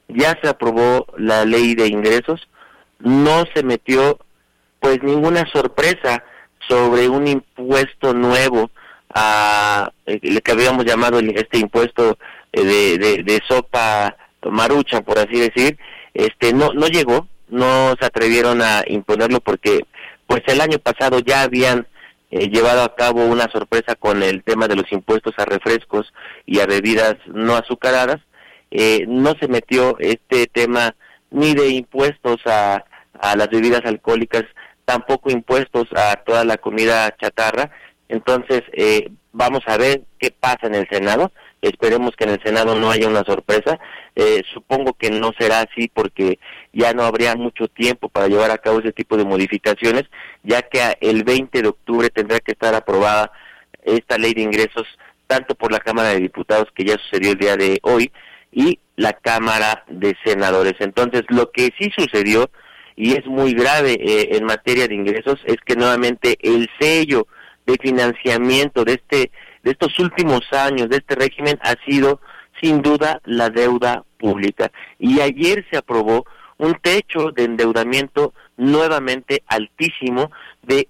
ya se aprobó la ley de ingresos, no se metió pues ninguna sorpresa sobre un impuesto nuevo a lo que habíamos llamado este impuesto de sopa marucha, por así decir. No llegó, no se atrevieron a imponerlo porque pues el año pasado ya habían llevado a cabo una sorpresa con el tema de los impuestos a refrescos y a bebidas no azucaradas. No se metió este tema ni de impuestos a las bebidas alcohólicas, tampoco impuestos a toda la comida chatarra. Entonces vamos a ver qué pasa en el Senado. Esperemos que en el Senado no haya una sorpresa. Supongo que no será así porque ya no habría mucho tiempo para llevar a cabo ese tipo de modificaciones, ya que el 20 de octubre tendrá que estar aprobada esta ley de ingresos tanto por la Cámara de Diputados, que ya sucedió el día de hoy, y la Cámara de Senadores. Entonces, lo que sí sucedió, y es muy grave en materia de ingresos, es que nuevamente el sello de financiamiento de estos últimos años de este régimen ha sido sin duda la deuda pública. Y ayer se aprobó un techo de endeudamiento nuevamente altísimo de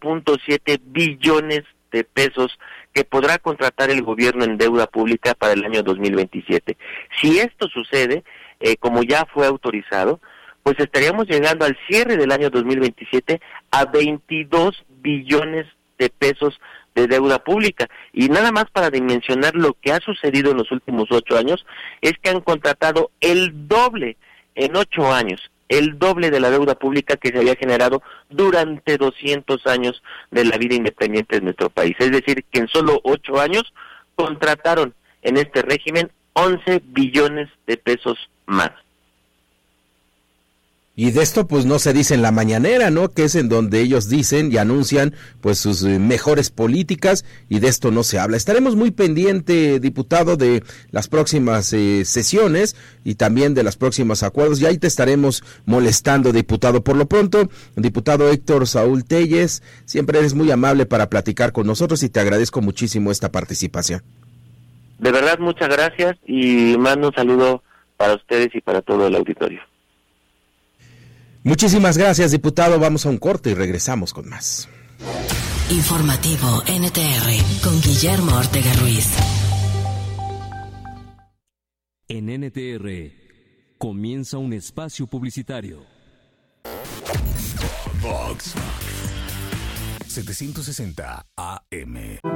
1.7 billones de pesos que podrá contratar el gobierno en deuda pública para el año 2027. Si esto sucede, como ya fue autorizado, pues estaríamos llegando al cierre del año 2027 a 22 billones de pesos de deuda pública. Y nada más para dimensionar lo que ha sucedido en los últimos 8 años, es que han contratado el doble en 8 años, el doble de la deuda pública que se había generado durante 200 años de la vida independiente de nuestro país. Es decir, que en solo 8 años contrataron en este régimen 11 billones de pesos más. Y de esto pues no se dice en la mañanera, ¿no? Que es en donde ellos dicen y anuncian pues sus mejores políticas, y de esto no se habla. Estaremos muy pendiente, diputado, de las próximas sesiones y también de los próximos acuerdos, y ahí te estaremos molestando, diputado. Por lo pronto, diputado Héctor Saúl Telles, siempre eres muy amable para platicar con nosotros y te agradezco muchísimo esta participación. De verdad, muchas gracias, y mando un saludo para ustedes y para todo el auditorio. Muchísimas gracias, diputado. Vamos a un corte y regresamos con más. Informativo NTR con Guillermo Ortega Ruiz. En NTR comienza un espacio publicitario. Vox 760 AM.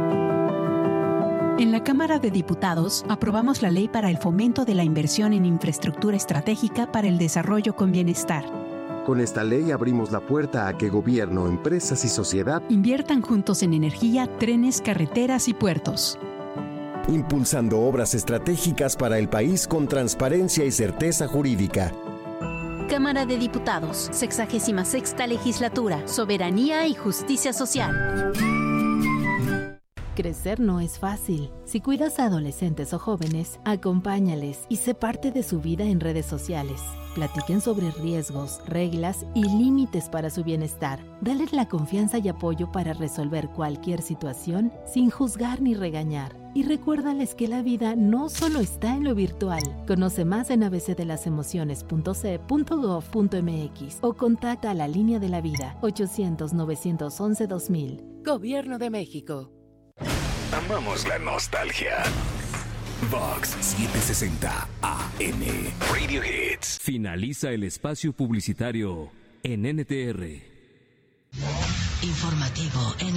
En la Cámara de Diputados aprobamos la ley para el fomento de la inversión en infraestructura estratégica para el desarrollo con bienestar. Con esta ley abrimos la puerta a que gobierno, empresas y sociedad inviertan juntos en energía, trenes, carreteras y puertos. Impulsando obras estratégicas para el país con transparencia y certeza jurídica. Cámara de Diputados, 66ª Legislatura, Soberanía y Justicia Social. Crecer no es fácil. Si cuidas a adolescentes o jóvenes, acompáñales y sé parte de su vida en redes sociales. Platiquen sobre riesgos, reglas y límites para su bienestar. Dale la confianza y apoyo para resolver cualquier situación sin juzgar ni regañar. Y recuérdales que la vida no solo está en lo virtual. Conoce más en abcdelasemociones.ce.gov.mx o contacta a la Línea de la Vida 800-911-2000. Gobierno de México. Amamos la nostalgia. Vox 760 AM. Radio Hits. Finaliza el espacio publicitario en NTR. Informativo